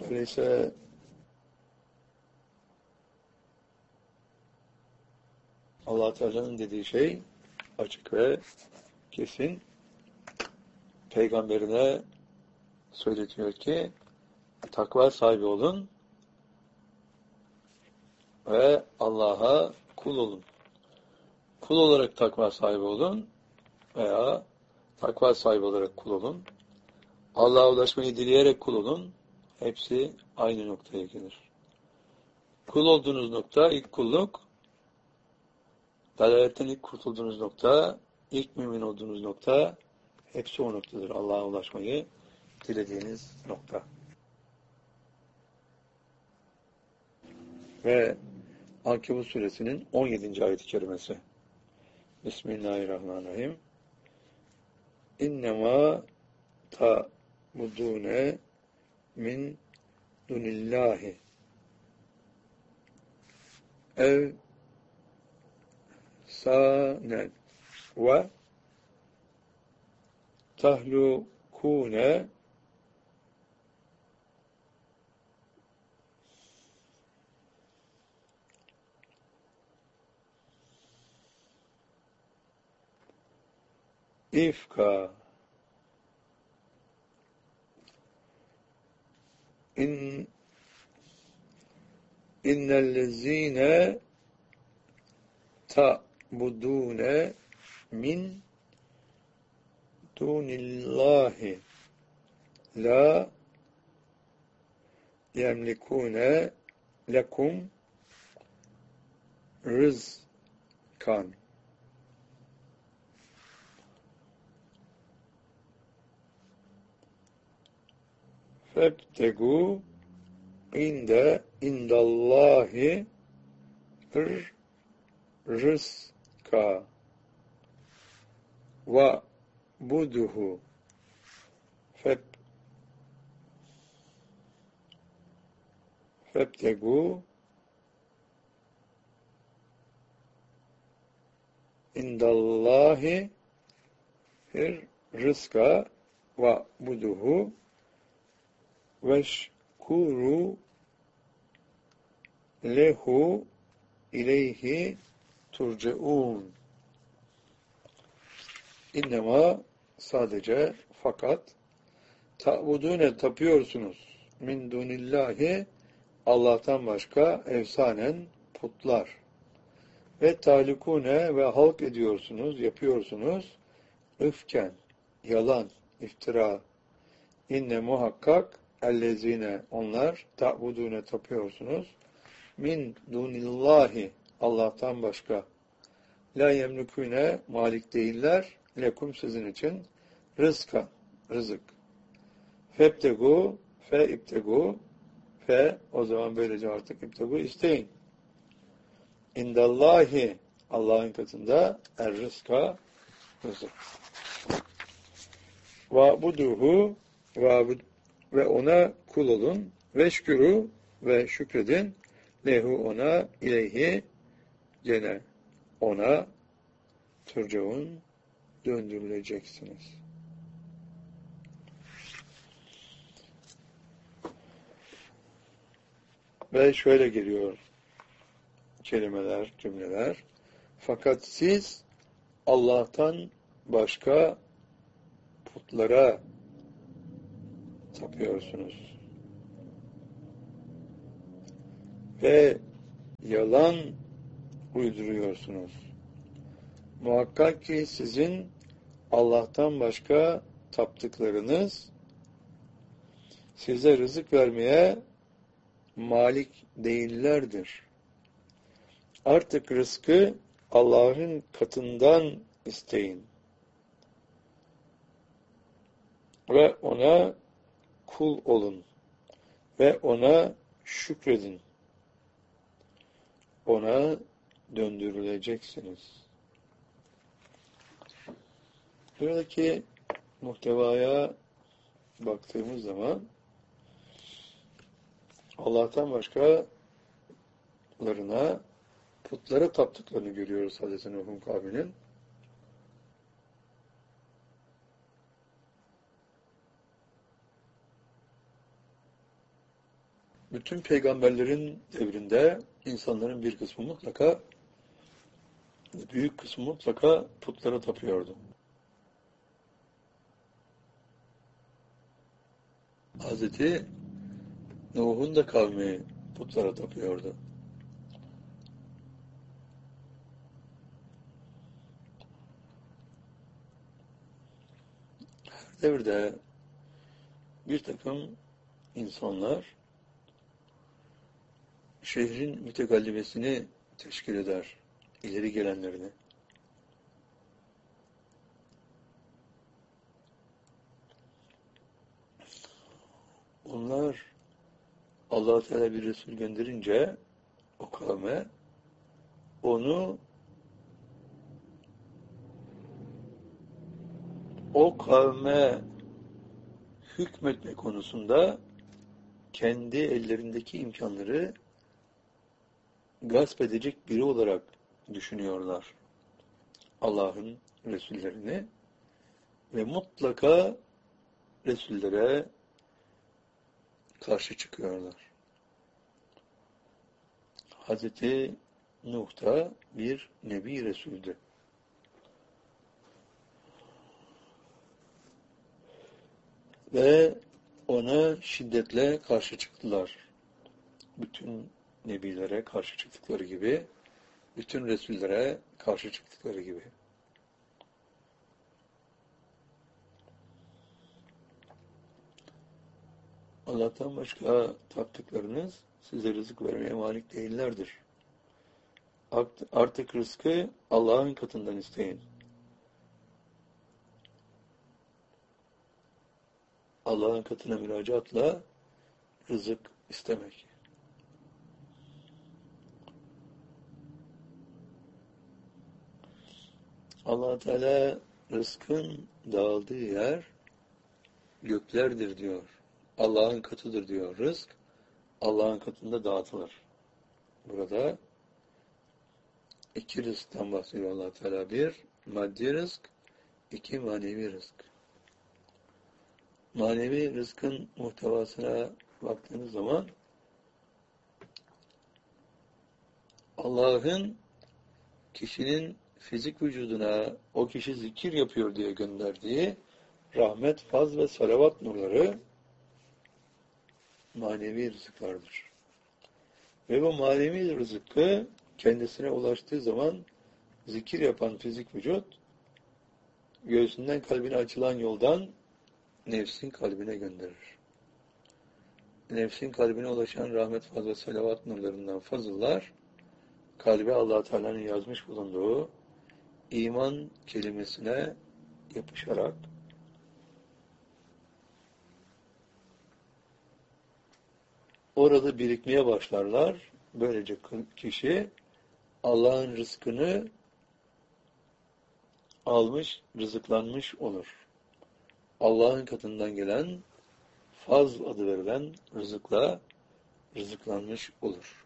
Öyleyse Allah Teala'nın dediği şey açık ve kesin. Peygamberine söyletiyor ki takva sahibi olun ve Allah'a kul olun. Kul olarak takva sahibi olun veya takva sahibi olarak kul olun. Allah'a ulaşmayı dileyerek kul olun. Hepsi aynı noktaya gelir. Kul olduğunuz nokta ilk kulluk, dalaletten ilk kurtulduğunuz nokta, ilk mümin olduğunuz nokta, hepsi o noktadır. Allah'a ulaşmayı dilediğiniz nokta. Ve Ankebut suresinin 17. ayet-i kerimesi. Bismillahirrahmanirrahim. İnnemâ ta'budûne min dunillahi ev sânen ve tahlukûne ifka innellezîne ta'budûne min dunillahi la yemlikûne lekum rızkan febtegû indallahi rızka ve buduhu febtegû indallahi rızka ve buduhu veşkuru lehu ileyhi turceun. İnnema sadece fakat ta'budune tapıyorsunuz min dunillahi Allah'tan başka efsanen putlar ve talikune ve halk ediyorsunuz, yapıyorsunuz öfken, yalan, iftira. İnne muhakkak ellezine onlar ta'budune tapıyorsunuz min dunillahi Allah'tan başka la yemlikune malik değiller lekum sizin için rızka rızık febtegu fe iptegu fe o zaman böylece artık iptegu isteyin indallahi Allah'ın katında er rızka rızık va'buduhu ve ona kul olun veşkuru ve şükredin lehu ona ileyhi gene ona turcaun döndürüleceksiniz. Ve şöyle geliyor kelimeler, cümleler. Fakat siz Allah'tan başka putlara tapıyorsunuz. Ve yalan uyduruyorsunuz. Muhakkak ki sizin Allah'tan başka taptıklarınız size rızık vermeye malik değillerdir. Artık rızkı Allah'ın katından isteyin. Ve ona kul olun. Ve ona şükredin. Ona döndürüleceksiniz. Buradaki muhtevaya baktığımız zaman Allah'tan başkalarına putlara taptıklarını görüyoruz Hazreti Nuh'un kavminin. Bütün peygamberlerin devrinde insanların bir kısmı mutlaka, büyük kısmı mutlaka putlara tapıyordu. Hazreti Nuh'un da kavmi putlara tapıyordu. Her devirde bir takım insanlar şehrin mütekallibesini teşkil eder, ileri gelenlerini. Onlar Allah-u Teala bir Resul gönderince o kavme onu o kavme hükmetme konusunda kendi ellerindeki imkanları gasp edecek biri olarak düşünüyorlar Allah'ın Resullerini ve mutlaka Resullere karşı çıkıyorlar. Hazreti Nuh da bir Nebi Resul'dü. Ve ona şiddetle karşı çıktılar. Bütün Nebilere karşı çıktıkları gibi, bütün Resullere karşı çıktıkları gibi. Allah'tan başka taptıklarınız size rızık vermeye malik değillerdir. Artık rızkı Allah'ın katından isteyin. Allah'ın katına müracaatla rızık istemek. Allah Teala rızkın dağıldığı yer göklerdir diyor. Allah'ın katıdır diyor. Rızk Allah'ın katında dağıtılır. Burada iki rızktan bahsediyor Allah Teala. Bir, maddi rızk, iki, manevi rızk. Manevi rızkın muhtevasına baktığınız zaman Allah'ın kişinin fizik vücuduna o kişi zikir yapıyor diye gönderdiği rahmet, faz ve salavat nurları manevi rızıklardır. Ve bu manevi rızıkı kendisine ulaştığı zaman zikir yapan fizik vücut göğsünden kalbine açılan yoldan nefsin kalbine gönderir. Nefsin kalbine ulaşan rahmet, faz ve salavat nurlarından fazıllar kalbe Allah Teala'nın yazmış bulunduğu iman kelimesine yapışarak orada birikmeye başlarlar. Böylece kişi Allah'ın rızkını almış, rızıklanmış olur. Allah'ın katından gelen faz adı verilen rızıkla rızıklanmış olur.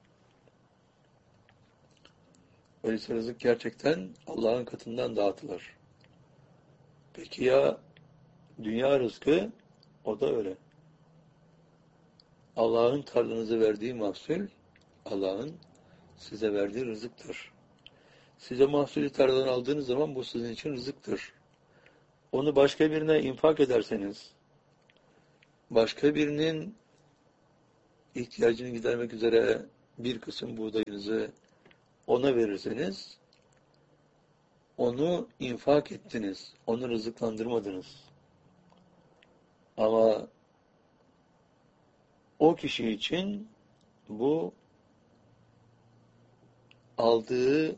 Öyleyse rızık gerçekten Allah'ın katından dağıtılır. Peki ya dünya rızkı? O da öyle. Allah'ın tarlanıza verdiği mahsul, Allah'ın size verdiği rızıktır. Size mahsulü tarladan aldığınız zaman bu sizin için rızıktır. Onu başka birine infak ederseniz, başka birinin ihtiyacını gidermek üzere bir kısım buğdayınızı ona verirseniz, onu infak ettiniz, onu rızıklandırmadınız. Ama o kişi için bu aldığı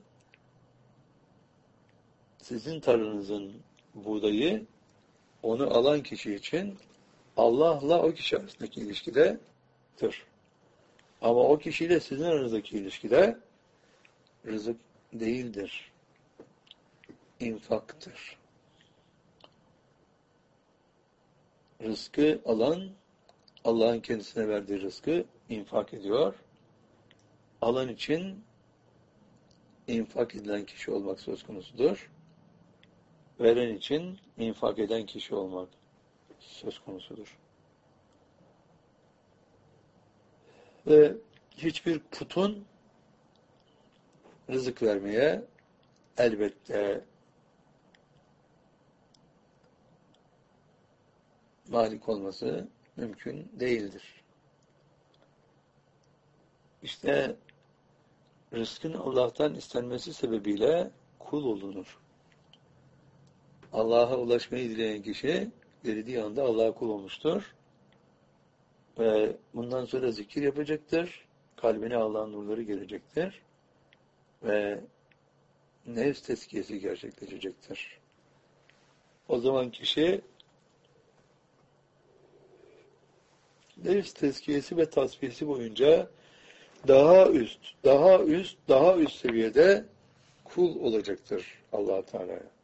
sizin tarlanızın buğdayı onu alan kişi için Allah'la o kişi arasındaki ilişkidedir. Ama o kişiyle sizin aranızdaki ilişkide rızık değildir. İnfaktır. Rızkı alan Allah'ın kendisine verdiği rızkı infak ediyor. Alan için infak edilen kişi olmak söz konusudur. Veren için infak eden kişi olmak söz konusudur. Ve hiçbir putun rızık vermeye elbette malik olması mümkün değildir. İşte rızkın Allah'tan istenmesi sebebiyle kul olunur. Allah'a ulaşmayı dileyen kişi dilediği anda Allah'a kul olmuştur. Ve bundan sonra zikir yapacaktır. Kalbine Allah'ın nurları gelecektir. Ve nefs tezkiyesi gerçekleşecektir. O zaman kişi nefs tezkiyesi ve tasfiyesi boyunca daha üst seviyede kul olacaktır Allah-u Teala'ya.